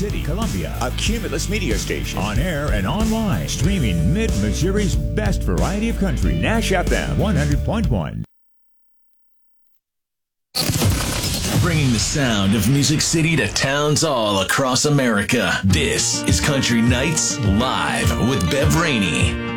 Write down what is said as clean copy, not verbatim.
City, Columbia. A Cumulus media station. On air and online. Streaming Mid-Missouri's best variety of country. Nash FM 100.1. Bringing the sound of Music City to towns all across America. This is Country Nights Live with Bev Rainey.